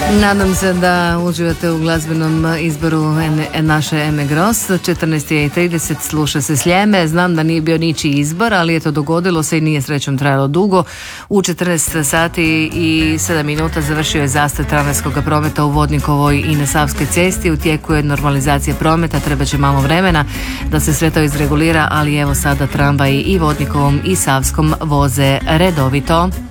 Nadam se da uživate u glazbenom izboru naše Eme Gross. 14:30 sluša se Sljeme. Znam da nije bio ničiji izbor, ali eto dogodilo se i nije srećom trajalo dugo. U 14 sati i 7 minuta završio je zastoj tramvajskog prometa u Vodnikovoj i na Savskoj cesti. U tijeku je normalizacija prometa, treba će malo vremena da se sve to izregulira, ali evo sada tramvaji i Vodnikovom i Savskom voze redovito.